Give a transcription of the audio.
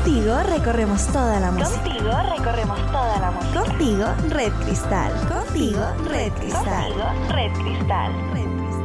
Contigo recorremos toda la música. Contigo recorremos toda la música. Contigo, Red Cristal. Contigo, Red Cristal. Contigo, Red Cristal. Red Cristal.